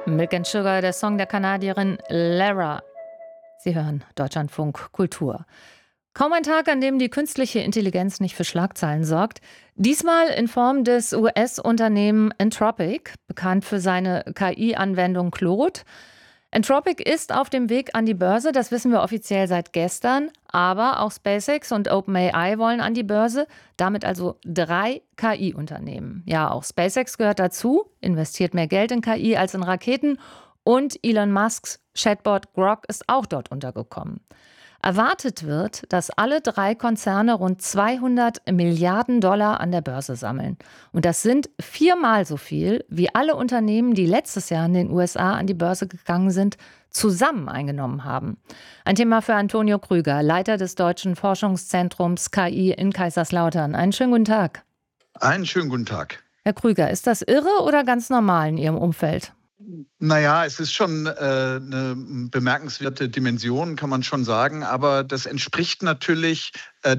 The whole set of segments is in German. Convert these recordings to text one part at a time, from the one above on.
Milk and Sugar, der Song der Kanadierin Lara. Sie hören Deutschlandfunk Kultur. Kaum ein Tag, an dem die künstliche Intelligenz nicht für Schlagzeilen sorgt. Diesmal in Form des US-Unternehmens Anthropic, bekannt für seine KI-Anwendung Claude. Anthropic ist auf dem Weg an die Börse, das wissen wir offiziell seit gestern. Aber auch SpaceX und OpenAI wollen an die Börse, damit also 3 KI-Unternehmen. Ja, auch SpaceX gehört dazu, investiert mehr Geld in KI als in Raketen. Und Elon Musks Chatbot Grok ist auch dort untergekommen. Erwartet wird, dass alle 3 Konzerne rund 200 Milliarden Dollar an der Börse sammeln. Und das sind 4-mal so viel, wie alle Unternehmen, die letztes Jahr in den USA an die Börse gegangen sind, zusammen eingenommen haben. Ein Thema für Antonio Krüger, Leiter des Deutschen Forschungszentrums KI in Kaiserslautern. Einen schönen guten Tag. Einen schönen guten Tag. Herr Krüger, ist das irre oder ganz normal in Ihrem Umfeld? Naja, es ist schon eine bemerkenswerte Dimension, kann man schon sagen. Aber das entspricht natürlich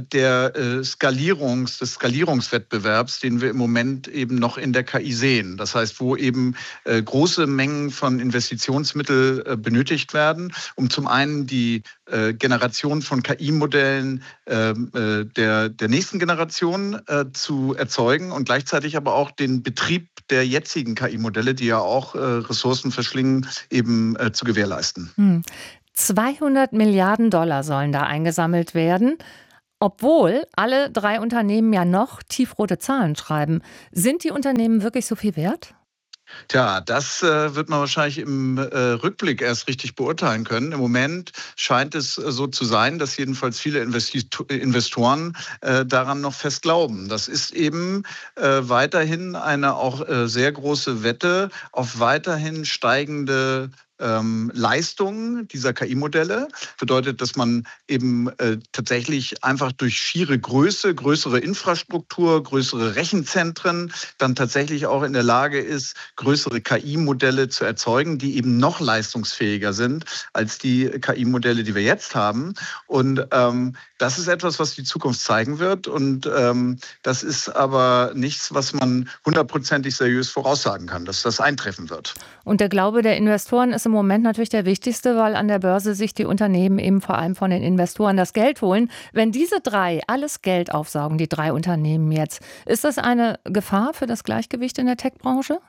des Skalierungswettbewerbs, den wir im Moment eben noch in der KI sehen. Das heißt, wo eben große Mengen von Investitionsmitteln benötigt werden, um zum einen die Generation von KI-Modellen der nächsten Generation zu erzeugen und gleichzeitig aber auch den Betrieb der jetzigen KI-Modelle, die ja auch Ressourcen verschlingen, eben zu gewährleisten. 200 Milliarden Dollar sollen da eingesammelt werden. Obwohl alle 3 Unternehmen ja noch tiefrote Zahlen schreiben. Sind die Unternehmen wirklich so viel wert? Tja, das wird man wahrscheinlich im Rückblick erst richtig beurteilen können. Im Moment scheint es so zu sein, dass jedenfalls viele Investoren daran noch fest glauben. Das ist eben weiterhin eine auch sehr große Wette auf weiterhin steigende Leistungen dieser KI-Modelle. Bedeutet, dass man eben tatsächlich einfach durch schiere Größe, größere Infrastruktur, größere Rechenzentren dann tatsächlich auch in der Lage ist, größere KI-Modelle zu erzeugen, die eben noch leistungsfähiger sind als die KI-Modelle, die wir jetzt haben. Und das ist etwas, was die Zukunft zeigen wird. Und das ist aber nichts, was man 100%ig seriös voraussagen kann, dass das eintreffen wird. Und der Glaube der Investoren ist im Moment natürlich der wichtigste, weil an der Börse sich die Unternehmen eben vor allem von den Investoren das Geld holen. Wenn diese 3 alles Geld aufsaugen, die 3 Unternehmen jetzt, ist das eine Gefahr für das Gleichgewicht in der Tech-Branche?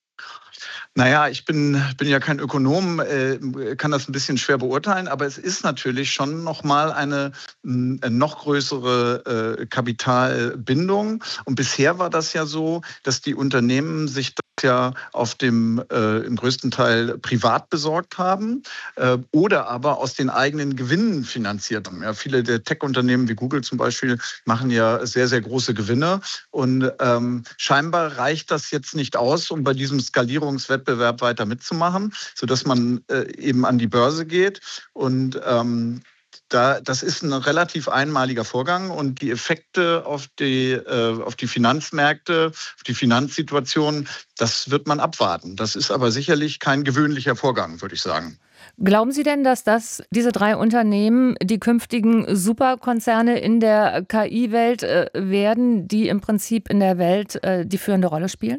Naja, ich bin ja kein Ökonom, kann das ein bisschen schwer beurteilen, aber es ist natürlich schon nochmal eine noch größere Kapitalbindung. Und bisher war das ja so, dass die Unternehmen sich das ja auf dem im größten Teil privat besorgt haben oder aber aus den eigenen Gewinnen finanziert haben. Ja, viele der Tech-Unternehmen wie Google zum Beispiel machen ja sehr, sehr große Gewinne. Und scheinbar reicht das jetzt nicht aus, um bei diesem Skalierungswettbewerb weiter mitzumachen, sodass man eben an die Börse geht. Und das ist ein relativ einmaliger Vorgang und die Effekte auf die Finanzmärkte, auf die Finanzsituation, das wird man abwarten. Das ist aber sicherlich kein gewöhnlicher Vorgang, würde ich sagen. Glauben Sie denn, dass diese 3 Unternehmen die künftigen Superkonzerne in der KI-Welt werden, die im Prinzip in der Welt die führende Rolle spielen?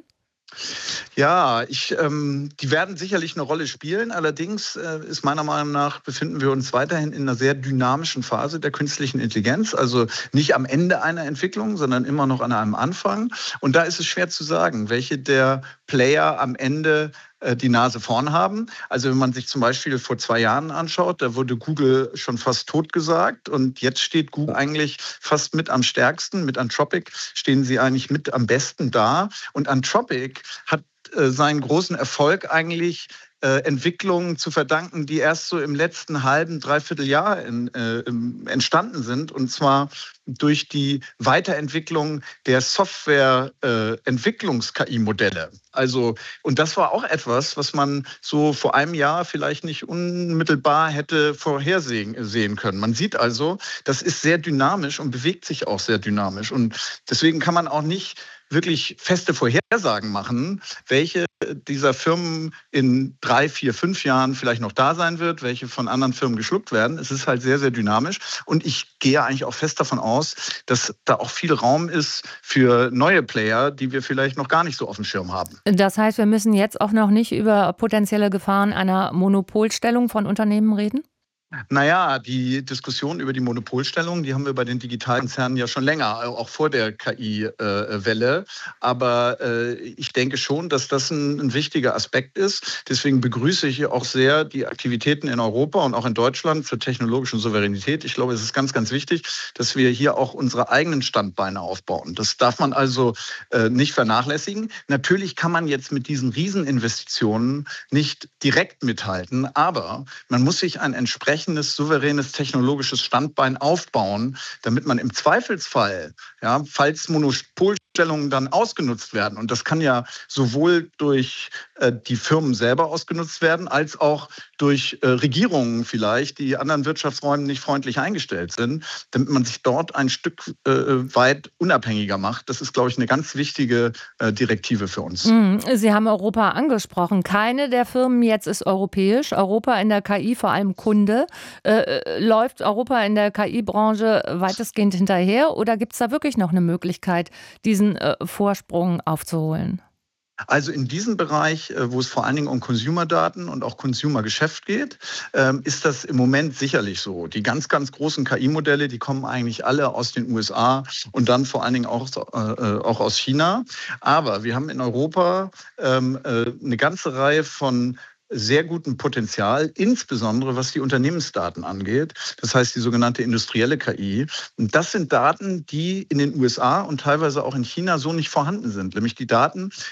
Ja, die werden sicherlich eine Rolle spielen. Allerdings ist meiner Meinung nach, befinden wir uns weiterhin in einer sehr dynamischen Phase der künstlichen Intelligenz. Also nicht am Ende einer Entwicklung, sondern immer noch an einem Anfang. Und da ist es schwer zu sagen, welche der Player am Ende die Nase vorn haben. Also wenn man sich zum Beispiel vor 2 Jahren anschaut, da wurde Google schon fast totgesagt und jetzt steht Google eigentlich fast mit am stärksten. Mit Anthropic stehen sie eigentlich mit am besten da. Und Anthropic hat seinen großen Erfolg eigentlich Entwicklungen zu verdanken, die erst so im letzten halben, dreiviertel Jahr entstanden sind. Und zwar durch die Weiterentwicklung der Software-Entwicklungs-KI-Modelle. Und das war auch etwas, was man so vor einem Jahr vielleicht nicht unmittelbar hätte vorhersehen können. Man sieht also, das ist sehr dynamisch und bewegt sich auch sehr dynamisch. Und deswegen kann man auch nicht wirklich feste Vorhersagen machen, welche dieser Firmen in 3, 4, 5 Jahren vielleicht noch da sein wird, welche von anderen Firmen geschluckt werden. Es ist halt sehr, sehr dynamisch. Und ich gehe eigentlich auch fest davon aus, dass da auch viel Raum ist für neue Player, die wir vielleicht noch gar nicht so auf dem Schirm haben. Das heißt, wir müssen jetzt auch noch nicht über potenzielle Gefahren einer Monopolstellung von Unternehmen reden? Naja, die Diskussion über die Monopolstellung, die haben wir bei den Digitalkonzernen ja schon länger, auch vor der KI-Welle. Aber ich denke schon, dass das ein wichtiger Aspekt ist. Deswegen begrüße ich auch sehr die Aktivitäten in Europa und auch in Deutschland zur technologischen Souveränität. Ich glaube, es ist ganz, ganz wichtig, dass wir hier auch unsere eigenen Standbeine aufbauen. Das darf man also nicht vernachlässigen. Natürlich kann man jetzt mit diesen Rieseninvestitionen nicht direkt mithalten, aber man muss sich ein entsprechendes souveränes technologisches Standbein aufbauen, damit man im Zweifelsfall, ja, falls Monopolstellungen dann ausgenutzt werden, und das kann ja sowohl durch die Firmen selber ausgenutzt werden, als auch durch Regierungen vielleicht, die anderen Wirtschaftsräumen nicht freundlich eingestellt sind, damit man sich dort ein Stück weit unabhängiger macht. Das ist, glaube ich, eine ganz wichtige Direktive für uns. Sie haben Europa angesprochen. Keine der Firmen jetzt ist europäisch. Europa in der KI vor allem Kunde. Läuft Europa in der KI-Branche weitestgehend hinterher oder gibt es da wirklich noch eine Möglichkeit, diesen Vorsprung aufzuholen? Also in diesem Bereich, wo es vor allen Dingen um Consumer-Daten und auch Consumer-Geschäft geht, ist das im Moment sicherlich so. Die ganz, ganz großen KI-Modelle, die kommen eigentlich alle aus den USA und dann vor allen Dingen auch aus China. Aber wir haben in Europa eine ganze Reihe von sehr gutem Potenzial, insbesondere was die Unternehmensdaten angeht. Das heißt, die sogenannte industrielle KI. Und das sind Daten, die in den USA und teilweise auch in China so nicht vorhanden sind. Nämlich die Daten,